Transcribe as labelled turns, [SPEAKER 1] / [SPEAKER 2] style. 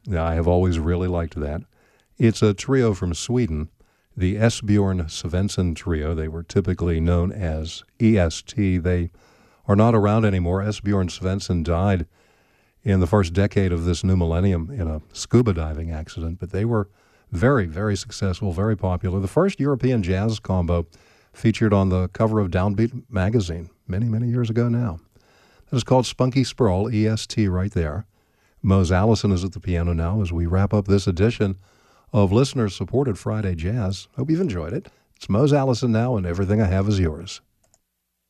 [SPEAKER 1] Yeah, I have always really liked that. It's a trio from Sweden, the Esbjorn Svensson Trio. They were typically known as EST. They are not around anymore. Esbjorn Svensson died in the first decade of this new millennium in a scuba diving accident, but they were very, very successful, very popular. The first European jazz combo featured on the cover of Downbeat magazine many, many years ago now. That is called Spunky Sprawl, EST right there. Mose Allison is at the piano now as we wrap up this edition of listener-supported Friday Jazz. Hope you've enjoyed it. It's Mose Allison now, and everything I have is yours.